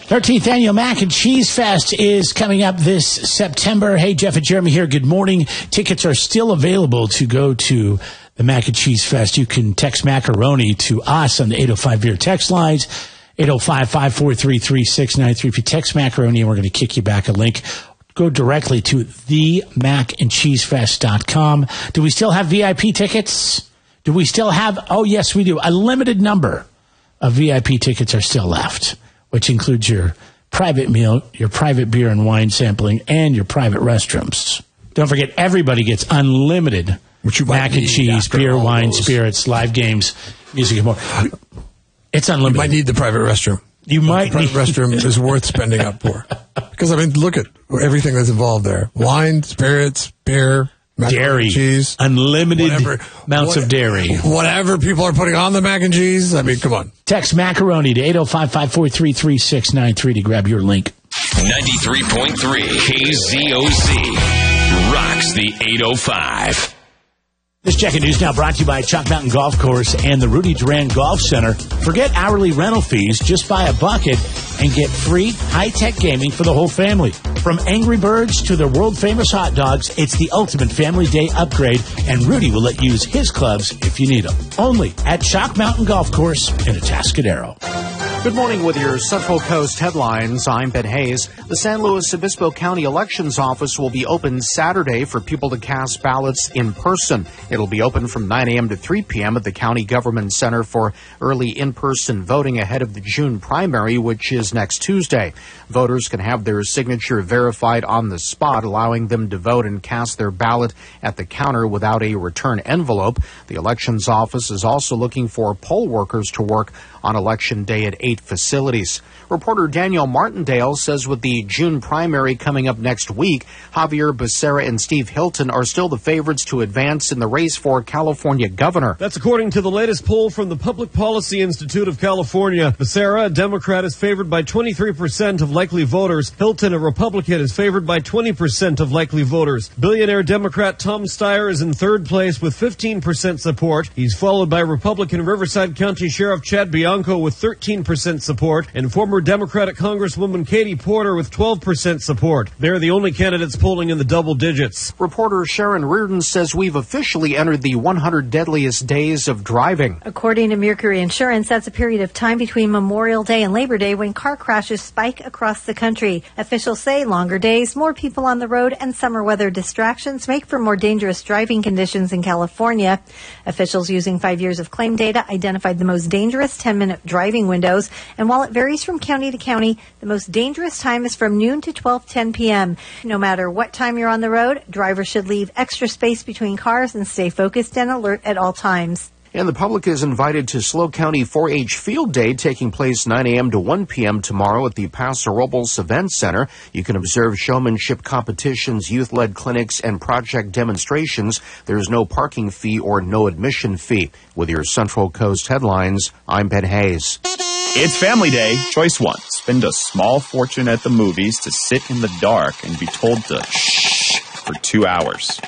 13th Annual Mac and Cheese Fest is coming up this September. Hey, Jeff and Jeremy here. Good morning. Tickets are still available to go to the Mac and Cheese Fest. You can text macaroni to us on the 805-Beer text lines, 805-543-3693. If you text macaroni, we're going to kick you back a link. Go directly to themacandcheesefest.com. Do we still have VIP tickets? Do we still have? Oh, yes, we do. A limited number of VIP tickets are still left, which includes your private meal, your private beer and wine sampling, and your private restrooms. Don't forget, everybody gets unlimited mac and cheese, beer, wine, spirits, live games, music, and more. It's unlimited. You might need the private restroom. The private restroom is worth spending up for. Because, look at everything that's involved there. Wine, spirits, beer, dairy, cheese, unlimited amounts of dairy. Whatever people are putting on the mac and cheese, come on. Text macaroni to 805-543-3693 to grab your link. 93.3 KZOZ rocks the 805. This Checkin' News now brought to you by Chalk Mountain Golf Course and the Rudy Duran Golf Center. Forget hourly rental fees. Just buy a bucket and get free high-tech gaming for the whole family. From Angry Birds to their world-famous hot dogs, it's the ultimate family day upgrade, and Rudy will let you use his clubs if you need them. Only at Chalk Mountain Golf Course in Atascadero. Good morning with your Central Coast headlines. I'm Ben Hayes. The San Luis Obispo County Elections Office will be open Saturday for people to cast ballots in person. It'll be open from 9 a.m. to 3 p.m. at the County Government Center for early in-person voting ahead of the June primary, which is next Tuesday. Voters can have their signature verified on the spot, allowing them to vote and cast their ballot at the counter without a return envelope. The Elections Office is also looking for poll workers to work on Election Day at 8 facilities. Reporter Daniel Martindale says with the June primary coming up next week, Javier Becerra and Steve Hilton are still the favorites to advance in the race for California governor. That's according to the latest poll from the Public Policy Institute of California. Becerra, a Democrat, is favored by 23% of likely voters. Hilton, a Republican, is favored by 20% of likely voters. Billionaire Democrat Tom Steyer is in third place with 15% support. He's followed by Republican Riverside County Sheriff Chad Bianco with 13% support, and former Democratic Congresswoman Katie Porter with 12% support. They're the only candidates polling in the double digits. Reporter Sharon Reardon says we've officially entered the 100 deadliest days of driving. According to Mercury Insurance, that's a period of time between Memorial Day and Labor Day when car crashes spike across the country. Officials say longer days, more people on the road, and summer weather distractions make for more dangerous driving conditions in California. Officials using 5 years of claim data identified the most dangerous 10-minute driving windows, and while it varies from county to county, the most dangerous time is from noon to 12:10 p.m. No matter what time you're on the road, drivers should leave extra space between cars and stay focused and alert at all times. And the public is invited to SLO County 4-H Field Day, taking place 9 a.m. to 1 p.m. tomorrow at the Paso Robles Event Center. You can observe showmanship competitions, youth-led clinics, and project demonstrations. There is no parking fee or no admission fee. With your Central Coast headlines, I'm Ben Hayes. It's Family Day. Choice 1. Spend a small fortune at the movies to sit in the dark and be told to shh for 2 hours.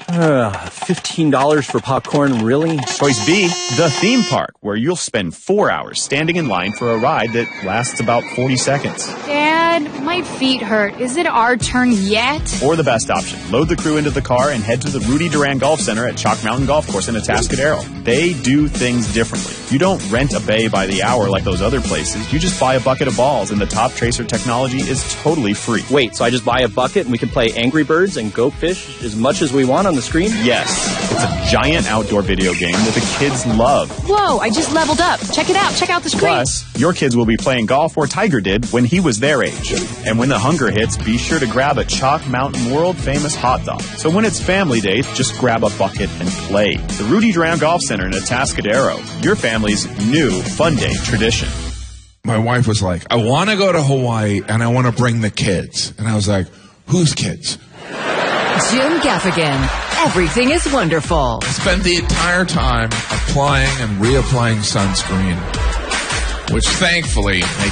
$15 for popcorn, really? Choice B. The theme park, where you'll spend 4 hours standing in line for a ride that lasts about 40 seconds. Dad, my feet hurt. Is it our turn yet? Or the best option. Load the crew into the car and head to the Rudy Duran Golf Center at Chalk Mountain Golf Course in Atascadero. They do things differently. You don't rent a bay by the hour like those other places. You just buy a bucket of balls, and the Top Tracer technology is totally free. Wait, so I just buy a bucket and we can play Angry Birds and Go Fish as much as we want on the screen? Yes. It's a giant outdoor video game that the kids love. Whoa, I just leveled up. Check it out. Check out the screen. Plus, your kids will be playing golf where Tiger did when he was their age. And when the hunger hits, be sure to grab a Chalk Mountain world-famous hot dog. So when it's family day, just grab a bucket and play. The Rudy Duran Golf Center in Atascadero, your family's new fun day tradition. My wife was like, I want to go to Hawaii and I want to bring the kids. And I was like, whose kids? Jim Gaffigan. Everything is wonderful. I spent the entire time applying and reapplying sunscreen, which thankfully